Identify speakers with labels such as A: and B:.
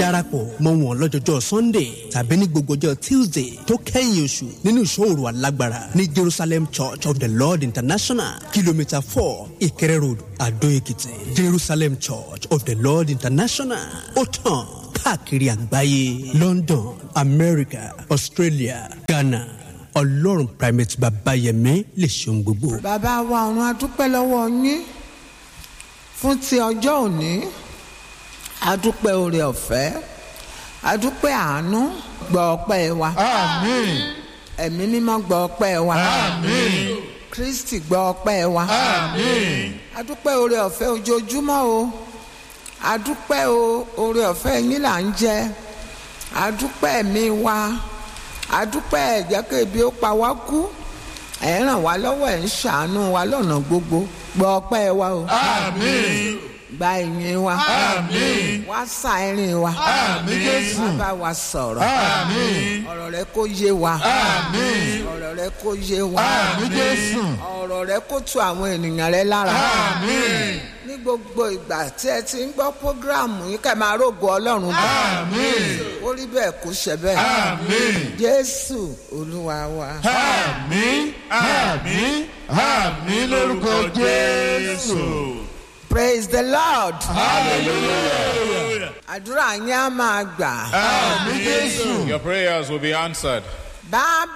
A: darapọ̀ mọ́ wọn lọ́jọ́jọ́ Sunday tàbí ní gbogbo ọjọ́ Tuesday tó kẹ́yìn oṣù nínú ìṣòro alágbára ní Jerusalem Church of the Lord International kìlómítà 4 Ìkẹrẹ Road Adó Èkìtì. Jerusalem Church of the Lord International ó tàn káàkiri àgbáyé London, America, Australia, Ghana. Ọlọ́run Primate Babayẹmí lè ṣeun gbogbo.
B: Bàbá wa ọ̀run a dúpẹ́ lọ́wọ́ yín fún ti ọjọ́ òní. A dúpẹ́ oore ọ̀fẹ́, a dúpẹ́ àánú, gbọ́ ọpẹ́ wa.
C: Àmín.
B: Ẹ̀mí mímọ́ gbọ́ ọpẹ́ wa.
C: Àmín.
B: Kristi gbọ́ ọpẹ́ wa.
C: Àmín.
B: A dúpẹ́ oore ọ̀fẹ́ ojoojúmọ́ o. A dúpẹ́ oore ọ̀fẹ́ yín là ń jẹ. A dúpẹ́ ẹ̀mí wa. A dúpẹ́ ẹ̀jẹ̀ kébi ó pa wá kú. Ẹ ràn wá lọ́wọ́, ẹ̀ ń ṣàánú wa lọ́nà gbogbo. Gbọ́ ọpẹ́ wa o.
C: Àmín.
B: Gba ìyìn wa.
C: Àmín.
B: Wá sá ẹ̀rín wa.
C: Àmín Jésù.
B: Wá bá wa sọ̀rọ̀.
C: Àmín.
B: Ọ̀rọ̀ rẹ kó yé wa.
C: Àmín.
B: Ọ̀rọ̀ rẹ kó yé wa.
C: Àmín Jésù.
B: Ọ̀rọ̀ rẹ kó tu àwọn ènìyàn rẹ lára.
C: Àmín.
B: Ní gbogbo ìgbà tí ẹ ti ń gbọ́ prógráàmù yìí kẹ́ máa rògo Ọlọ́run bá.
C: Àmín.
B: Ó rí bẹ́ẹ̀ kó ṣe bẹ́ẹ̀.
C: Àmín.
B: Jésù Olúwa wa.
C: Àmín. Àmín. Àmín lórúkọ Jésù.
B: Praise the Lord.
C: Hallelujah.
B: Àdúrà yín á máa gbà.
C: Àmín Jésù.
D: Your prayers will be answered.
B: Bá